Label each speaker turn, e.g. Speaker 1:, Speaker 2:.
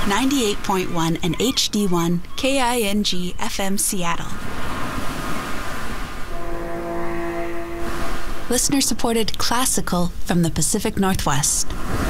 Speaker 1: 98.1 and HD1 KING FM Seattle. Listener-supported classical from the Pacific Northwest.